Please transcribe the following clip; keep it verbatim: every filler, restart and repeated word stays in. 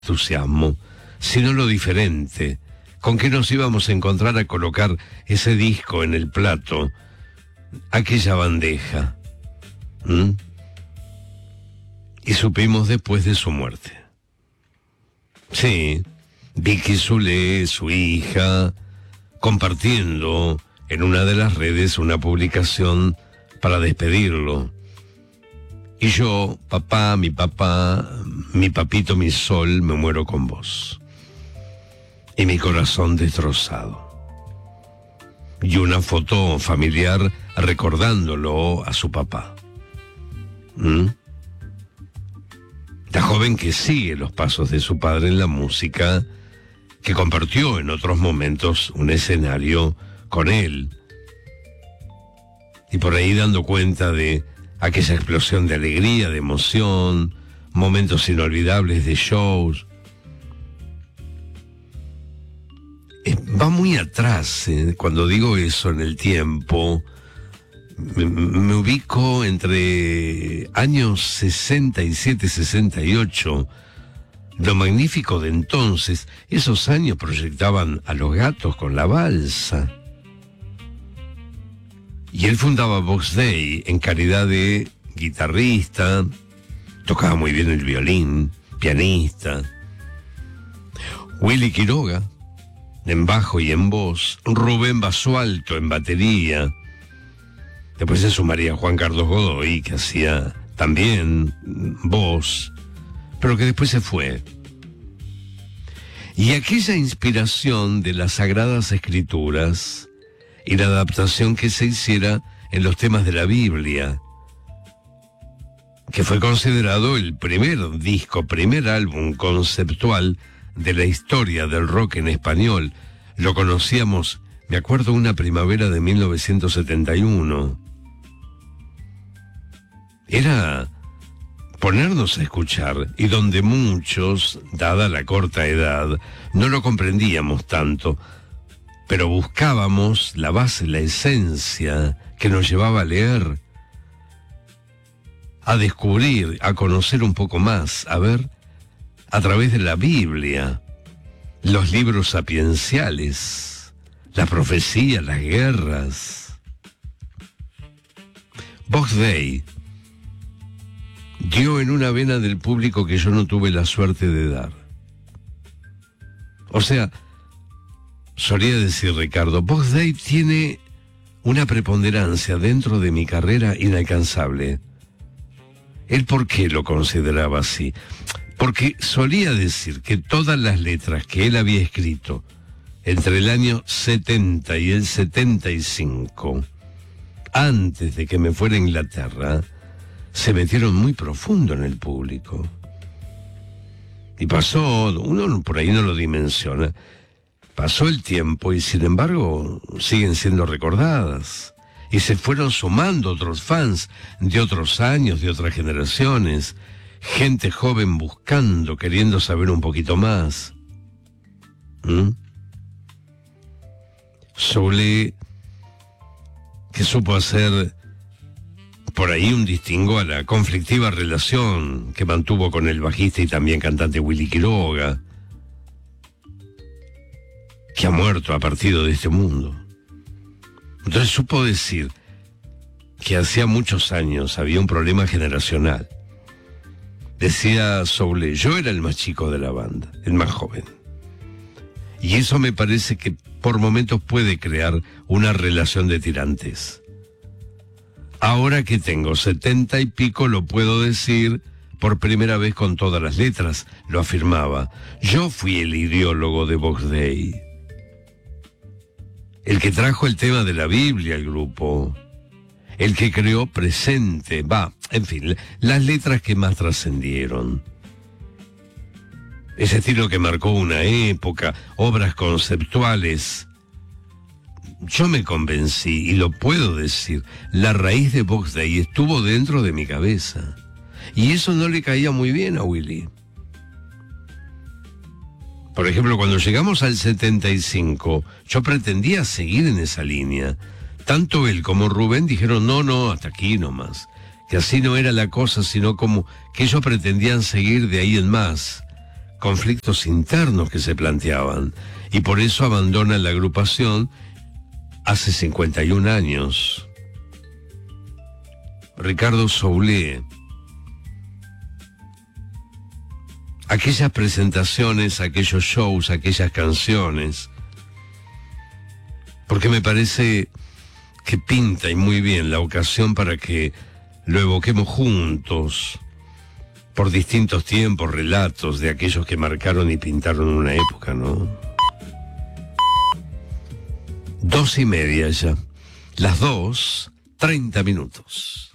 entusiasmo, sino lo diferente, con que nos íbamos a encontrar a colocar ese disco en el plato, aquella bandeja. ¿Mm? Y supimos después de su muerte. Sí, Vicky Zulé, su hija, compartiendo en una de las redes una publicación para despedirlo. Y yo, papá, mi papá, mi papito, mi sol, me muero con vos. Y mi corazón destrozado. Y una foto familiar recordándolo a su papá. ¿Mm? La joven que sigue los pasos de su padre en la música, que compartió en otros momentos un escenario con él. Y por ahí dando cuenta de aquella explosión de alegría, de emoción, momentos inolvidables de shows. Eh, va muy atrás, eh, cuando digo eso en el tiempo. Me, me ubico entre años sesenta y siete, sesenta y ocho. Lo magnífico de entonces, esos años proyectaban a Los Gatos con la balsa. Y él fundaba Box Day en calidad de guitarrista, tocaba muy bien el violín, pianista. Willy Quiroga, en bajo y en voz, Rubén Basualto en batería. Después se sumaría Juan Carlos Godoy, que hacía también voz, pero que después se fue. Y aquella inspiración de las Sagradas Escrituras y la adaptación que se hiciera en los temas de la Biblia, que fue considerado el primer disco, primer álbum conceptual de la historia del rock en español. Lo conocíamos, me acuerdo, una primavera de mil novecientos setenta y uno. Era ponernos a escuchar, y donde muchos, dada la corta edad, no lo comprendíamos tanto, pero buscábamos la base, la esencia que nos llevaba a leer, a descubrir, a conocer un poco más, a ver, a través de la Biblia, los libros sapienciales, las profecías, las guerras. Box Day dio en una vena del público que yo no tuve la suerte de dar. O sea, solía decir Ricardo, Box Day tiene una preponderancia dentro de mi carrera inalcanzable. ¿Él por qué lo consideraba así? Porque solía decir que todas las letras que él había escrito entre el año setenta y el setenta y cinco, antes de que me fuera a Inglaterra, se metieron muy profundo en el público. Y pasó, uno por ahí no lo dimensiona, pasó el tiempo y sin embargo siguen siendo recordadas. Y se fueron sumando otros fans de otros años, de otras generaciones, gente joven buscando, queriendo saber un poquito más. ¿Mm? Zulé, que supo hacer por ahí un distingo a la conflictiva relación que mantuvo con el bajista y también cantante Willy Quiroga, que ha muerto, ha partido de este mundo. Entonces supo decir que hacía muchos años había un problema generacional. Decía Zulé, yo era el más chico de la banda, el más joven. Y eso me parece que por momentos puede crear una relación de tirantes. Ahora que tengo setenta y pico lo puedo decir por primera vez con todas las letras, lo afirmaba. Yo fui el ideólogo de Box Day. El que trajo el tema de la Biblia al grupo. El que creó Presente, va, en fin, las letras que más trascendieron. Ese estilo que marcó una época, obras conceptuales. Yo me convencí, y lo puedo decir, la raíz de Box Day estuvo dentro de mi cabeza. Y eso no le caía muy bien a Willy. Por ejemplo, cuando llegamos al setenta y cinco, yo pretendía seguir en esa línea. Tanto él como Rubén dijeron, no, no, hasta aquí nomás. Que así no era la cosa, sino como que ellos pretendían seguir de ahí en más, conflictos internos que se planteaban, y por eso abandona la agrupación hace cincuenta y un años. Ricardo Soule. Aquellas presentaciones, aquellos shows, aquellas canciones, porque me parece que pinta y muy bien la ocasión para que lo evoquemos juntos, por distintos tiempos, relatos de aquellos que marcaron y pintaron una época, ¿no? Dos y media ya, las dos, treinta minutos.